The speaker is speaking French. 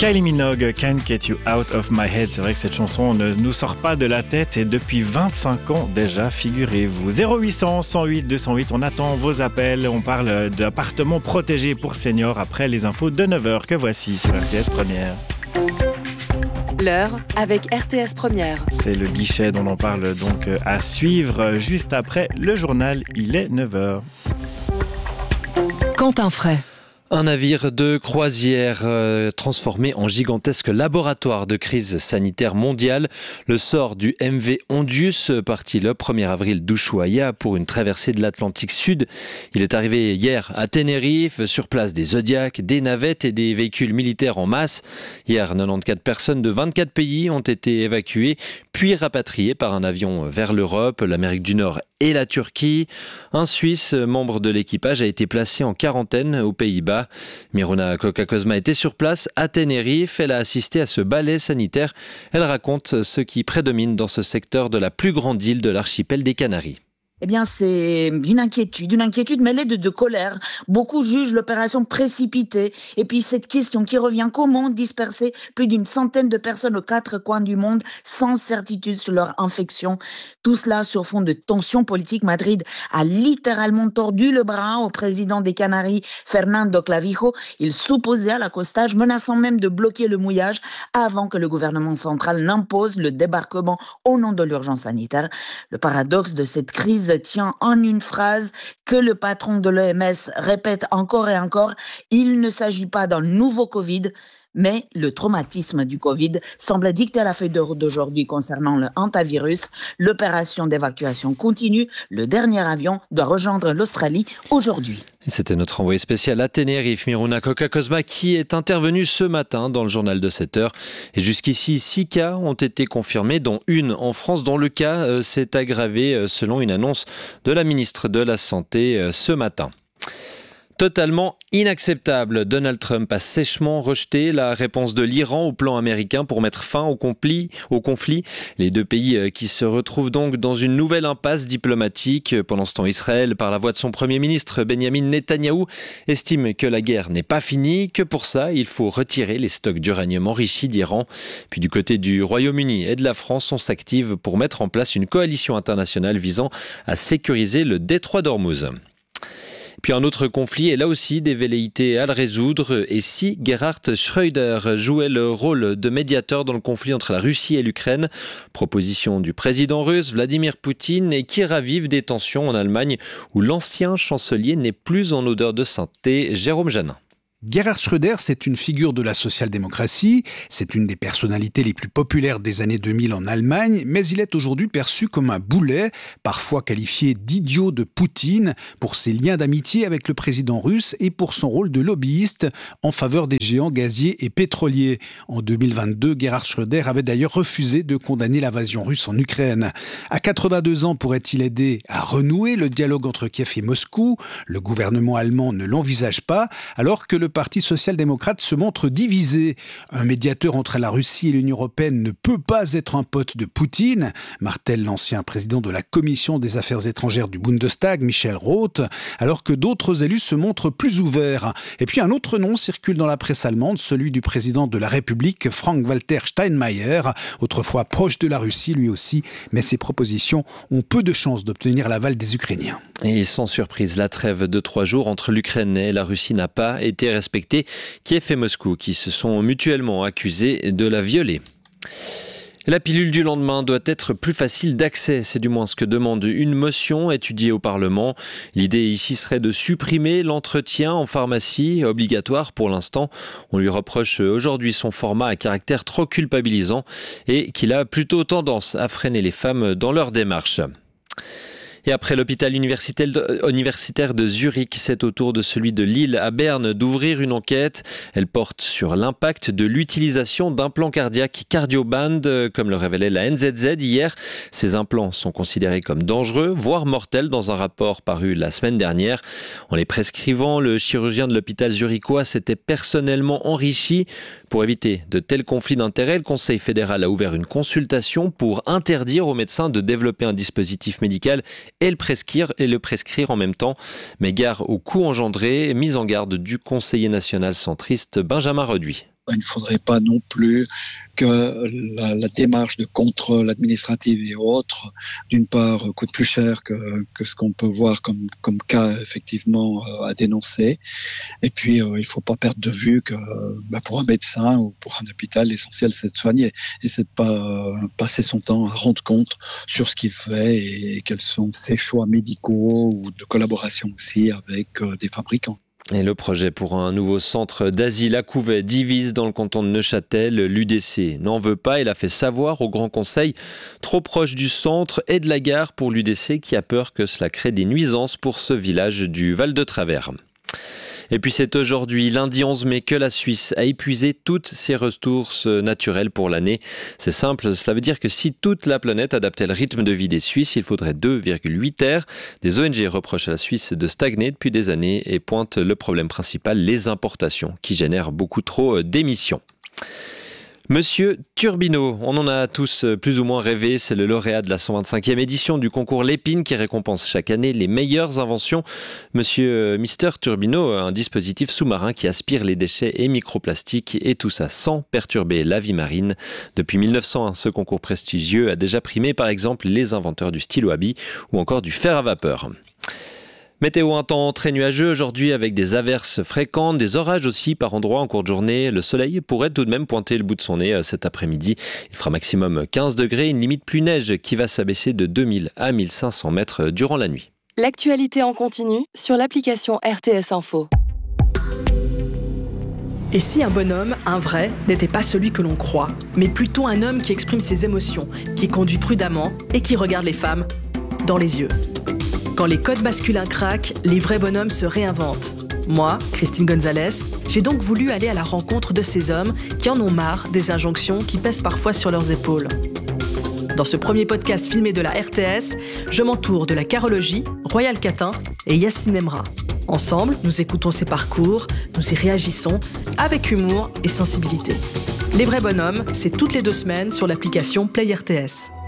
Kylie Minogue, Can't Get You Out of My Head. C'est vrai que cette chanson ne nous sort pas de la tête et depuis 25 ans déjà, figurez-vous. 0800 108 208, on attend vos appels. On parle d'appartements protégés pour seniors après les infos de 9h que voici sur RTS Première. L'heure avec RTS Première. C'est le guichet dont on parle donc à suivre juste après le journal. Il est 9h. Quentin Fray. Un navire de croisière transformé en gigantesque laboratoire de crise sanitaire mondiale. Le sort du MV Ondius, parti le 1er avril d'Ushuaïa pour une traversée de l'Atlantique Sud. Il est arrivé hier à Tenerife, sur place des Zodiacs, des navettes et des véhicules militaires en masse. Hier, 94 personnes de 24 pays ont été évacuées, puis rapatriées par un avion vers l'Europe, l'Amérique du Nord et la Turquie. Un Suisse, membre de l'équipage, a été placé en quarantaine aux Pays-Bas. Miruna Coca-Cosma était sur place à Tenerife. Elle a assisté à ce balai sanitaire. Elle raconte ce qui prédomine dans ce secteur de la plus grande île de l'archipel des Canaries. Eh bien, c'est une inquiétude mêlée de colère. Beaucoup jugent l'opération précipitée. Et puis, cette question qui revient, comment disperser plus d'une centaine de personnes aux 4 coins du monde sans certitude sur leur infection? Tout cela sur fond de tensions politiques. Madrid a littéralement tordu le bras au président des Canaries, Fernando Clavijo. Il s'opposait à l'accostage, menaçant même de bloquer le mouillage avant que le gouvernement central n'impose le débarquement au nom de l'urgence sanitaire. Le paradoxe de cette crise tient en une phrase que le patron de l'OMS répète encore et encore: il ne s'agit pas d'un nouveau Covid, mais le traumatisme du Covid semble dicter la feuille de route d'aujourd'hui concernant le hantavirus. L'opération d'évacuation continue. Le dernier avion doit rejoindre l'Australie aujourd'hui. C'était notre envoyé spécial à Tenerife, Miruna Coca-Cosma, qui est intervenu ce matin dans le journal de 7h. Et jusqu'ici, 6 cas ont été confirmés, dont une en France, dont le cas s'est aggravé selon une annonce de la ministre de la Santé ce matin. Totalement inacceptable. Donald Trump a sèchement rejeté la réponse de l'Iran au plan américain pour mettre fin au conflit. Les deux pays qui se retrouvent donc dans une nouvelle impasse diplomatique. Pendant ce temps, Israël, par la voix de son Premier ministre Benjamin Netanyahou, estime que la guerre n'est pas finie, que pour ça, il faut retirer les stocks d'uranium enrichi d'Iran. Puis du côté du Royaume-Uni et de la France, on s'active pour mettre en place une coalition internationale visant à sécuriser le détroit d'Ormuz. Puis un autre conflit, et là aussi des velléités à le résoudre. Et si Gerhard Schröder jouait le rôle de médiateur dans le conflit entre la Russie et l'Ukraine? Proposition du président russe Vladimir Poutine, et qui ravive des tensions en Allemagne où l'ancien chancelier n'est plus en odeur de sainteté. Jérôme Janin. Gerhard Schröder, c'est une figure de la social-démocratie, c'est une des personnalités les plus populaires des années 2000 en Allemagne, mais il est aujourd'hui perçu comme un boulet, parfois qualifié d'idiot de Poutine, pour ses liens d'amitié avec le président russe et pour son rôle de lobbyiste en faveur des géants gaziers et pétroliers. En 2022, Gerhard Schröder avait d'ailleurs refusé de condamner l'invasion russe en Ukraine. À 82 ans, pourrait-il aider à renouer le dialogue entre Kiev et Moscou? Le gouvernement allemand ne l'envisage pas, alors que le Parti social-démocrate se montre divisé. Un médiateur entre la Russie et l'Union européenne ne peut pas être un pote de Poutine, martèle l'ancien président de la Commission des Affaires étrangères du Bundestag, Michel Roth, alors que d'autres élus se montrent plus ouverts. Et puis un autre nom circule dans la presse allemande, celui du président de la République, Frank-Walter Steinmeier, autrefois proche de la Russie lui aussi, mais ses propositions ont peu de chances d'obtenir l'aval des Ukrainiens. Et sans surprise, la trêve de 3 jours entre l'Ukraine et la Russie n'a pas été respectée. Kiev et Moscou qui se sont mutuellement accusés de la violer. La pilule du lendemain doit être plus facile d'accès, c'est du moins ce que demande une motion étudiée au Parlement. L'idée ici serait de supprimer l'entretien en pharmacie, obligatoire pour l'instant. On lui reproche aujourd'hui son format à caractère trop culpabilisant et qu'il a plutôt tendance à freiner les femmes dans leur démarche. Et après l'hôpital universitaire de Zurich, c'est au tour de celui de Lille à Berne d'ouvrir une enquête. Elle porte sur l'impact de l'utilisation d'implants cardiaques Cardioband, comme le révélait la NZZ hier. Ces implants sont considérés comme dangereux, voire mortels dans un rapport paru la semaine dernière. En les prescrivant, le chirurgien de l'hôpital zurichois s'était personnellement enrichi. Pour éviter de tels conflits d'intérêts, le Conseil fédéral a ouvert une consultation pour interdire aux médecins de développer un dispositif médical et le prescrire en même temps. Mais gare aux coûts engendrés, mise en garde du conseiller national centriste Benjamin Reduit. Il ne faudrait pas non plus que la démarche de contrôle administratif et autres, d'une part, coûte plus cher que ce qu'on peut voir comme cas effectivement à dénoncer. Et puis, il ne faut pas perdre de vue que pour un médecin ou pour un hôpital, l'essentiel, c'est de soigner. Et c'est de pas passer son temps à rendre compte sur ce qu'il fait et quels sont ses choix médicaux ou de collaboration aussi avec des fabricants. Et le projet pour un nouveau centre d'asile à Couvet divise dans le canton de Neuchâtel. L'UDC n'en veut pas. Il a fait savoir au Grand Conseil, trop proche du centre et de la gare pour l'UDC, qui a peur que cela crée des nuisances pour ce village du Val-de-Travers. Et puis c'est aujourd'hui, lundi 11 mai, que la Suisse a épuisé toutes ses ressources naturelles pour l'année. C'est simple, cela veut dire que si toute la planète adaptait le rythme de vie des Suisses, il faudrait 2,8 terres. Des ONG reprochent à la Suisse de stagner depuis des années et pointent le problème principal, les importations, qui génèrent beaucoup trop d'émissions. Monsieur Turbino, on en a tous plus ou moins rêvé, c'est le lauréat de la 125e édition du concours Lépine qui récompense chaque année les meilleures inventions. Mister Turbino, un dispositif sous-marin qui aspire les déchets et microplastiques et tout ça sans perturber la vie marine. Depuis 1901, ce concours prestigieux a déjà primé par exemple les inventeurs du stylo à billes ou encore du fer à vapeur. Météo, un temps très nuageux aujourd'hui avec des averses fréquentes, des orages aussi par endroits en cours de journée. Le soleil pourrait tout de même pointer le bout de son nez cet après-midi. Il fera maximum 15 degrés, une limite plus neige qui va s'abaisser de 2000 à 1500 mètres durant la nuit. L'actualité en continu sur l'application RTS Info. Et si un bonhomme, un vrai, n'était pas celui que l'on croit, mais plutôt un homme qui exprime ses émotions, qui conduit prudemment et qui regarde les femmes dans les yeux. Quand les codes masculins craquent, les vrais bonhommes se réinventent. Moi, Christine Gonzalez, j'ai donc voulu aller à la rencontre de ces hommes qui en ont marre des injonctions qui pèsent parfois sur leurs épaules. Dans ce premier podcast filmé de la RTS, je m'entoure de la carologie, Royal Catin et Yacine Emra. Ensemble, nous écoutons ces parcours, nous y réagissons avec humour et sensibilité. Les vrais bonhommes, c'est toutes les 2 semaines sur l'application Play RTS.